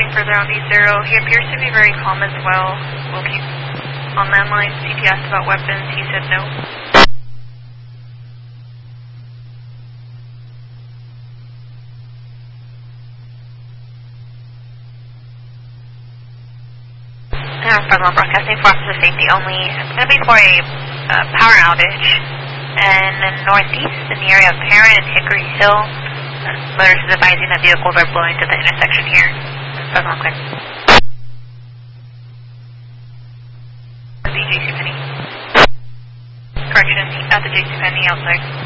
anything further on D0. He appears to be very calm as well. We'll keep on landline. CT asked about weapons. He said no. Fresno Broadcasting for Officer Safety only. It's going to be for a power outage in the northeast in the area of Parent and Hickory Hill. Motorist is advising that vehicles are blowing to the intersection here. Fresno clear. The JCPenney. Correction, at the JCPenney outside.